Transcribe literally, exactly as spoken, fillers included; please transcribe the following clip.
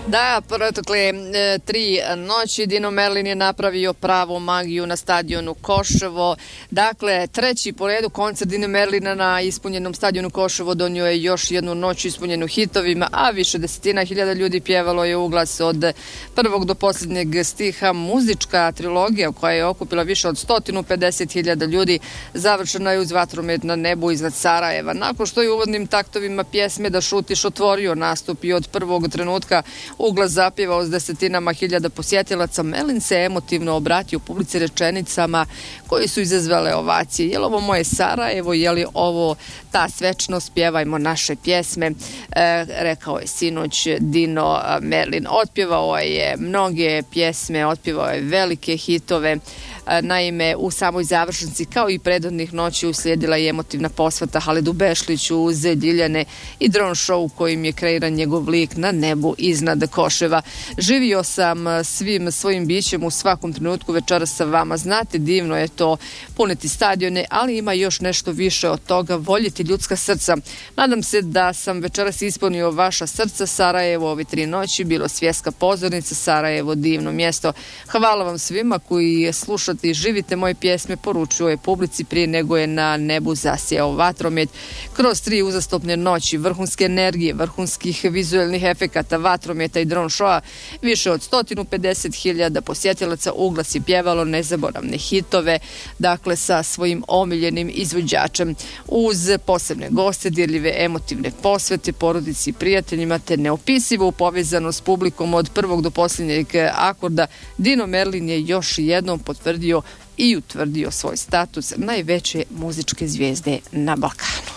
Da, protekle e, tri noći Dino Merlin je napravio pravu magiju na stadionu Koševo. Dakle, treći po redu koncert Dino Merlina na ispunjenom stadionu Koševo donio je još jednu noć ispunjenu hitovima, a više desetina hiljada ljudi pjevalo je uglas od prvog do posljednjeg stiha. Muzička trilogija koja je okupila više od sto pedeset hiljada ljudi završena je uz vatromet na nebu iznad Sarajeva. Nakon što je uvodnim taktovima pjesme Da šutiš otvorio nastup i od prvog trenutka uglas zapjevao s desetinama hiljada posjetilaca, Merlin se emotivno obratio publici rečenicama koji su izazvale ovacije. Je li ovo moje Sarajevo, je li ovo ta svečnost, pjevajmo naše pjesme, e, rekao je sinoć Dino Merlin. Otpjevao je mnoge pjesme, otpjevao je velike hitove. Naime, u samoj završnici kao i predodnih noći uslijedila je emotivna posveta Halidu Bešliću uz Ljiljane i dron show kojim je kreiran njegov lik na nebu iznad Koševa. Živio sam svim svojim bićem u svakom trenutku večeras sa vama. Znate, divno je to puniti stadione, ali ima još nešto više od toga, voljeti ljudska srca. Nadam se da sam večeras ispunio vaša srca. Sarajevo ove tri noći bilo svjetska pozornica, Sarajevo divno mjesto. Hvala vam svima koji slušate i živite moje pjesme, poručuo je publici prije nego je na nebu zasjeo vatromet. Kroz tri uzastopne noći vrhunske energije, vrhunskih vizualnih efekata, vatrometa i dron showa, više od sto pedeset hiljada posjetilaca uglas je pjevalo nezaboravne hitove, dakle sa svojim omiljenim izvođačem. Uz posebne goste, dirljive emotivne posvete, porodici i prijateljima te neopisivu povezanost s publikom od prvog do posljednjeg akorda, Dino Merlin je još jednom potvrdio i utvrdio svoj status najveće muzičke zvijezde na Balkanu.